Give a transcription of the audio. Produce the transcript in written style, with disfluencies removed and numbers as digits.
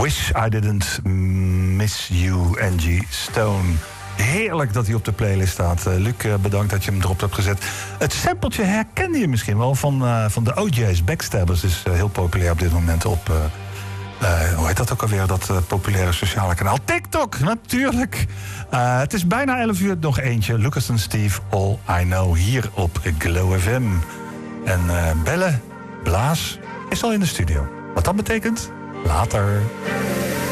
Wish I Didn't Miss You, Angie Stone. Heerlijk dat hij op de playlist staat. Luc, bedankt dat je hem erop hebt gezet. Het sampletje herkende je misschien wel van de OJ's. Backstabbers is heel populair op dit moment op... hoe heet dat ook alweer, dat populaire sociale kanaal? TikTok, natuurlijk. Het is bijna 11 uur, nog eentje. Lucas en Steve, All I Know, hier op Glow FM. En bellen, Blaas, is al in de studio. Wat dat betekent? Later.